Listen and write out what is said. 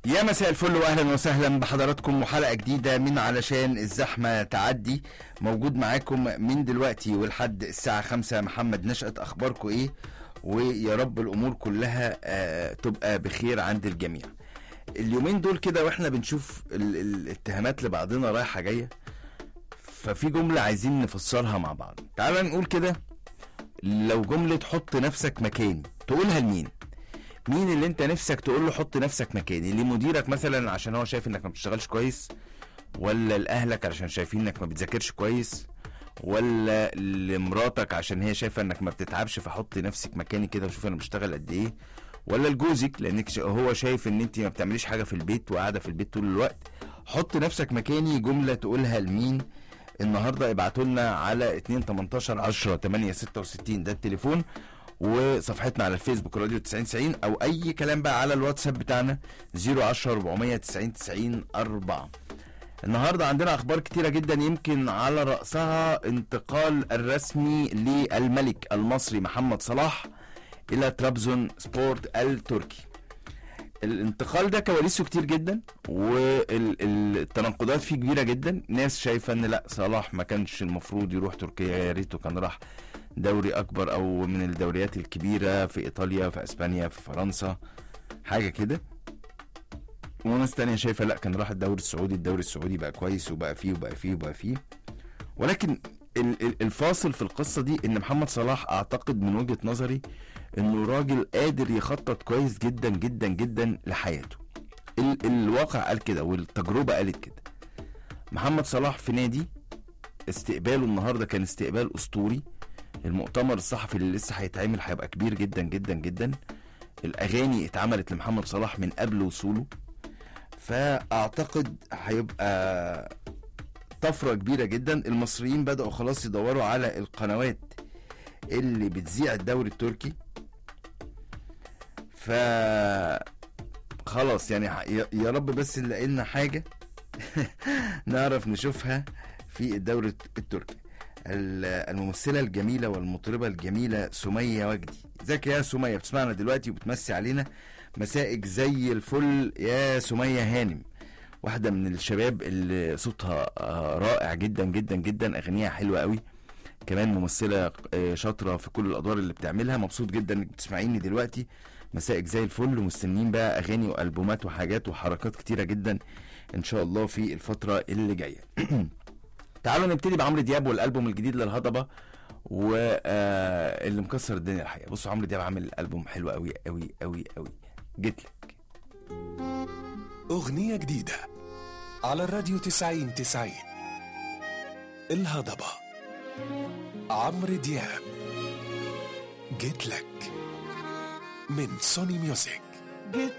يا مساء الفل واهلا وسهلا بحضراتكم وحلقه جديده من علشان الزحمه تعدي. موجود معاكم من دلوقتي ولحد الساعه 5 محمد نشأت. اخباركم ايه؟ ويا رب الامور كلها تبقى بخير عند الجميع. اليومين دول كده واحنا بنشوف الاتهامات لبعضنا رايحه جايه، ففي جمله عايزين نفسرها مع بعض. تعال نقول كده، لو جمله حط نفسك مكاني تقولها لمين؟ مين اللي انت نفسك تقول له حط نفسك مكاني؟ لمديرك مثلا عشان هو شايف انك ما بتشتغلش كويس، ولا لاهلك علشان شايفين انك ما بتذاكرش كويس، ولا لمراتك عشان هي شايفه انك ما بتتعبش فحط نفسك مكاني كده وشوف انا بشتغل قد ايه، ولا لجوزك لانك هو شايف ان انت ما بتعمليش حاجه في البيت وقاعده في البيت طول الوقت. حط نفسك مكاني جمله تقولها لمين النهارده؟ ابعتوا لنا على 2 18 10 8 66 ده التليفون، وصفحتنا على الفيسبوك راديو 9090، او اي كلام بقى على الواتساب بتاعنا 010 490 90 4. النهارده عندنا اخبار كتيره جدا، يمكن على راسها انتقال الرسمي للملك المصري محمد صلاح الى ترابزون سبورت التركي. الانتقال ده كواليسه كتير جدا والتناقضات فيه كبيره جدا. ناس شايفه ان لا، صلاح ما كانش المفروض يروح تركيا، يا ريته كان راح دوري اكبر او من الدوريات الكبيره في ايطاليا في اسبانيا في فرنسا حاجه كده. وناس تانية شايفه لا، كان راح الدوري السعودي، الدوري السعودي بقى كويس وبقى فيه. ولكن الفاصل في القصه دي ان محمد صلاح اعتقد من وجهه نظري انه راجل قادر يخطط كويس جدا جدا جدا لحياته. الواقع قال كده والتجربه قالت كده. محمد صلاح في نادي، استقباله النهارده كان استقبال اسطوري. المؤتمر الصحفي اللي لسه هيتعمل هيبقى كبير جدا جدا جدا. الاغاني اتعملت لمحمد صلاح من قبل وصوله، فاعتقد هيبقى طفره كبيره جدا. المصريين بدأوا خلاص يدوروا على القنوات اللي بتذيع الدوري التركي، ف خلاص يعني يا رب بس نلاقي لنا حاجه نعرف نشوفها في الدوري التركي. الممثله الجميله والمطربه الجميله سميه وجدي. ازيك يا سميه؟ بتسمعنا دلوقتي وبتمسي علينا. مسائك زي الفل يا سميه هانم، واحده من الشباب اللي صوتها رائع جدا جدا جدا، اغنيها حلوه قوي، كمان ممثله شاطره في كل الادوار اللي بتعملها. مبسوط جدا انك بتسمعيني دلوقتي. مسائك زي الفل، ومستنيين بقى اغاني والبومات وحاجات وحركات كتيره جدا ان شاء الله في الفتره اللي جايه. تعالوا نبتدي بعمرو دياب والالبوم الجديد للهضبه واللي مكسر الدنيا الحقيقه. بصوا، عمرو دياب عامل البوم حلو قوي قوي قوي قوي. جيتلك اغنيه جديده على الراديو 9090 الهضبه، عمرو دياب جيتلك من سوني ميوزك.